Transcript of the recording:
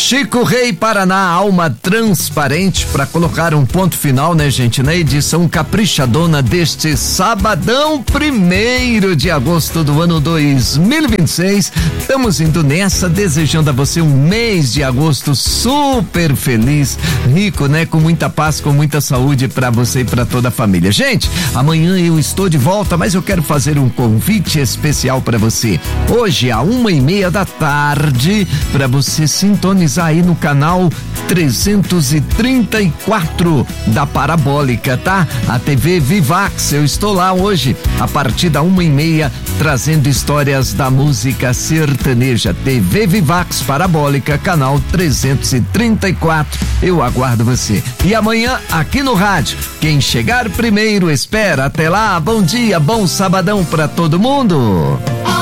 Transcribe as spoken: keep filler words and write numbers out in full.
Chico Rei Paraná, alma transparente, para colocar um ponto final, né, gente, na edição caprichadona deste sabadão, primeiro de agosto do ano dois mil e vinte e seis. Estamos indo nessa, desejando a você um mês de agosto super feliz, rico, né, com muita paz, com muita saúde para você e para toda a família. Gente, amanhã eu estou de volta, mas eu quero fazer um convite especial para você. Hoje, à uma e meia da tarde, para você sintonizar aí no canal trezentos e trinta e quatro da Parabólica, tá? A T V Vivax, eu estou lá hoje, a partir da uma e meia, trazendo histórias da música sertaneja. T V Vivax Parabólica, canal trezentos e trinta e quatro. Eu aguardo você. E amanhã, aqui no rádio, quem chegar primeiro espera. Até lá, bom dia, bom sabadão pra todo mundo.